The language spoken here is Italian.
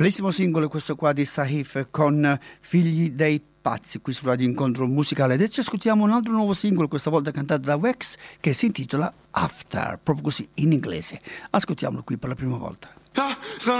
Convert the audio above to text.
Bellissimo singolo questo qua di Sahif con Figli dei Pazzi qui su Radio Incontro Musicale. Adesso ascoltiamo un altro nuovo singolo, questa volta cantato da Wex, che si intitola After, proprio così in inglese. Ascoltiamolo qui per la prima volta.